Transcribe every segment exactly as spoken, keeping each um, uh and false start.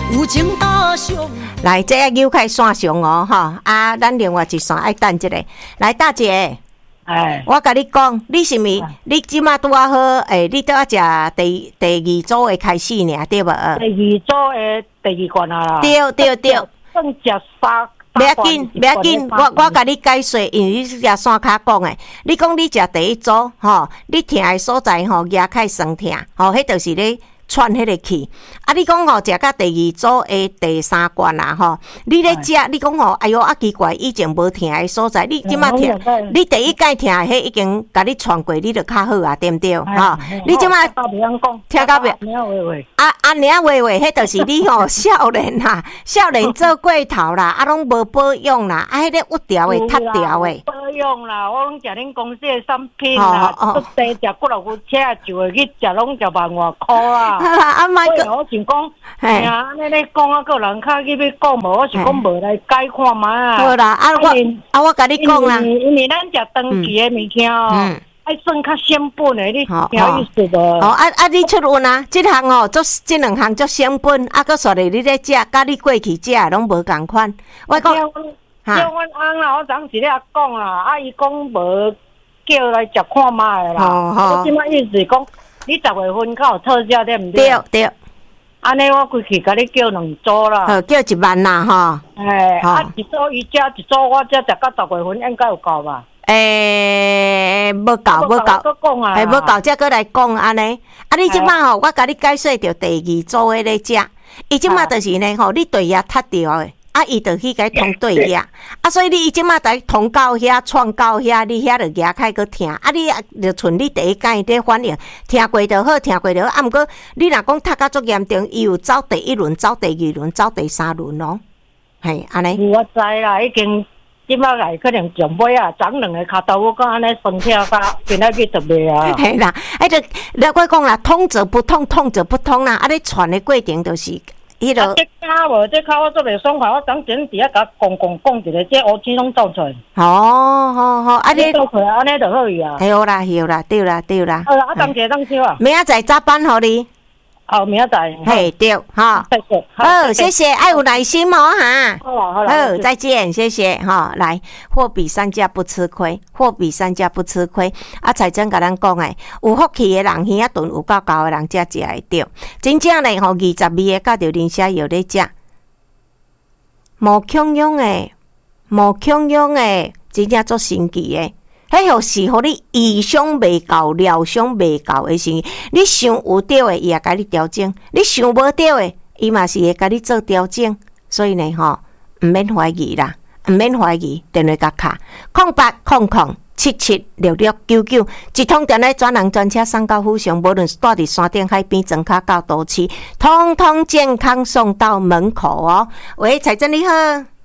有情大上。 来，这个又开线上哦，哈啊，咱另外一线爱等一下。来，大姐， 哎， 我甲你讲，你是咪？你即马拄啊好？诶、欸，你拄啊食第第二组的开始呢，对无？ 第二组的第二关啊啦。 对对对， 算食三。 不要紧，不要紧，我我甲你解说，因为你是食线卡讲的。你讲你食第一组，吼，你疼的所在吼，牙开酸疼，吼，迄就是咧。喘迄个气，啊！你讲吼，食到第二组的第三关啦，吼！你咧食，你讲吼，哎哟，啊奇怪，以前无疼的所在，你即马疼，你第一届疼的迄已经甲你传过，你就较好啊，对毋对？吼！你即马听到别，听到别， 啊啊，领话话，迄就是你吼少年啦，少年做过头啦，啊，拢无保养啦，啊，迄个屈条的、塌条的。 保养啦，我拢食恁公司的产品啦，出地食骨头骨车，就会去食，拢食万外箍啦。 啊，莫个，我想讲，哎呀，安尼咧讲啊，个人较去要讲无，我想讲无来改看嘛。 好啦，啊我啊我甲你讲啦， 因为咱食长期的物件哦，爱算较成本的，你有意思无？ 哦，啊啊，你出运啊，即项哦，做即两项做成本，啊，搁说咧你咧食，甲你过去食拢无共款。我讲， 叫阮翁啦，我昨时咧讲啦，啊，伊讲无叫来食看卖的啦。我即摆意思是讲。你十月份较有特价对毋对？ 对对， 安尼我规去甲你叫两组啦。 好，叫一万啦吼。 哎，啊，一组伊只一组，我只食到十月份应该有够吧？ 诶，无够，无够，哎，无够，才过来讲安尼。啊，你即摆吼，我甲你解说着第二组诶咧食，伊即摆就是呢吼，你对遐塌掉诶。啊，伊就去甲通对遐，啊，所以你伊即马在通到遐、创到遐，你遐就牙开个疼，啊，你就剩你第一间在反应，听过就好，听过就好。啊，毋过你若讲塌甲足严重，伊有走第一轮、走第二轮、走第三轮咯，嘿，安尼。 我知啦，已经即马来可能上尾啊，长两个骹头，我讲安尼身体甲变来去特别啊。 嘿啦，哎，就我讲啦，通则不痛，痛则不通啦，啊，你传的过程就是。迄落， 这骹无，这骹我做袂爽快，我当前伫遐甲讲讲讲一个，这乌青拢走出来。 哦，好好，啊你走出来，安尼就好伊啊。 系啦，系啦，对啦，对啦。 好啦，啊，当者当少啊。 明仔载早班互你。 好，明仔载。 嘿，对，哈。 谢谢。 好，谢谢，爱有耐心哦，哈。 好啦，好啦。 好，再见，谢谢，哈。来，货比三家不吃亏，货比三家不吃亏。啊，彩珍甲咱讲诶，有福气诶人，耳仔顿有够高诶人，才食会着。真正咧，吼，二十味诶，甲着磷虾药咧食，无强用诶，无强用诶，真正足神奇诶。迄号是互你意想未到、料想未到诶时，你想有对诶，伊也甲你调整；你想无对诶，伊嘛是会甲你做调整。所以呢，吼，毋免怀疑啦，毋免怀疑，电话甲卡空八空空七七六六九九，一通电话专人专车送到府上，无论是住伫山顶、海边、庄脚到都市，通通健康送到门口哦。喂，彩珍你好。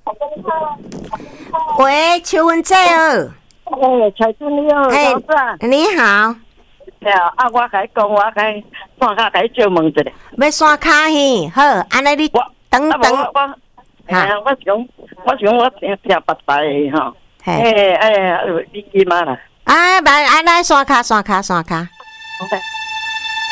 喂，邱文姐哦。 哎，彩珍你好， 哎，你好。 啊，我甲你讲，我甲你线卡甲你借问一下。 要线卡嘿，好，安尼你等等。 我我，哎，我是讲，我是讲，我听听八代的吼。哎哎，你记嘛啦？ 啊，来，安尼线卡线卡线卡。 OK。